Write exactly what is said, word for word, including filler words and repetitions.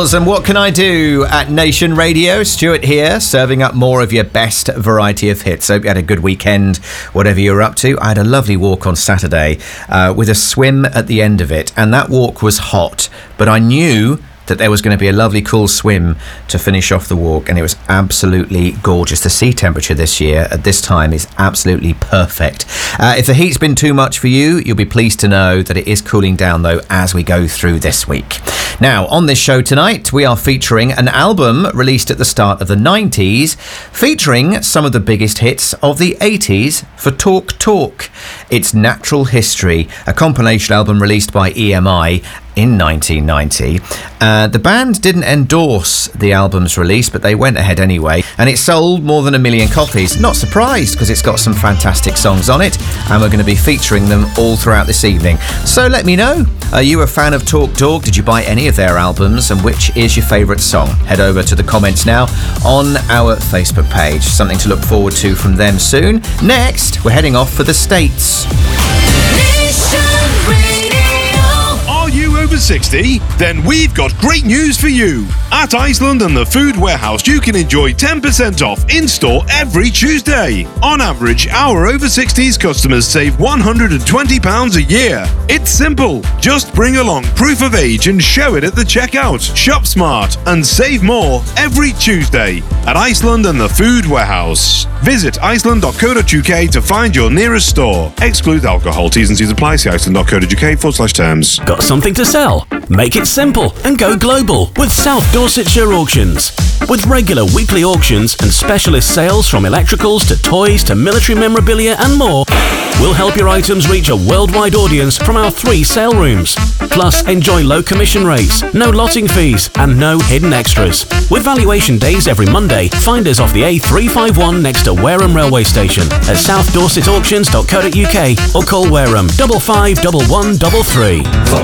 Miles, and what can I do at Nation Radio? Stuart here, serving up more of your best variety of hits. Hope you had a good weekend, whatever you were up to. I had a lovely walk on Saturday uh, with a swim at the end of it, and that walk was hot, but I knew that there was going to be a lovely cool swim to finish off the walk, and it was absolutely gorgeous. The sea temperature this year at this time is absolutely perfect. Uh, if the heat's been too much for you, you'll be pleased to know that it is cooling down though as we go through this week. Now, on this show tonight, we are featuring an album released at the start of the nineties, featuring some of the biggest hits of the eighties for Talk Talk. It's Natural History, a compilation album released by E M I in nineteen ninety. Uh, the band didn't endorse the album's release, but they went ahead anyway, and it sold more than a million copies. Not surprised, because it's got some fantastic songs on it, and we're going to be featuring them all throughout this evening. So let me know, are you a fan of Talk Talk? Did you buy any of their albums, and which is your favourite song? Head over to the comments now on our Facebook page. Something to look forward to from them soon. Next, we're heading off for the States. Over sixty? Then we've got great news for you. At Iceland and the Food Warehouse, you can enjoy ten percent off in-store every Tuesday. On average, our over sixties customers save one hundred twenty pounds a year. It's simple. Just bring along proof of age and show it at the checkout. Shop smart and save more every Tuesday at Iceland and the Food Warehouse. Visit iceland dot co dot uk to find your nearest store. Exclude alcohol. T's and C's apply. See iceland dot co dot uk forward slash terms. Got something to sell? Make it simple and go global with South Dorsetshire Auctions. With regular weekly auctions and specialist sales from electricals to toys to military memorabilia and more, we'll help your items reach a worldwide audience from our three sale rooms. Plus, enjoy low commission rates, no lotting fees, and no hidden extras. With valuation days every Monday, find us off the A three fifty-one next to Wareham Railway Station at south dorset auctions dot co dot uk or call Wareham double five double one double three. For